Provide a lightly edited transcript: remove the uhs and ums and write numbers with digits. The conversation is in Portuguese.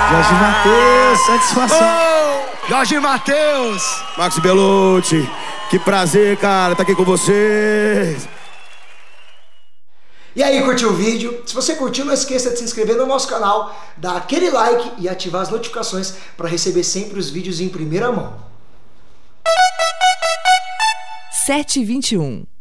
Jorge Mateus, satisfação. Jorge Mateus. Max Belucci, que prazer, cara, tá aqui com vocês. E aí, curtiu o vídeo? Se você curtiu, não esqueça de se inscrever no nosso canal, dar aquele like e ativar as notificações para receber sempre os vídeos em primeira mão. 7h21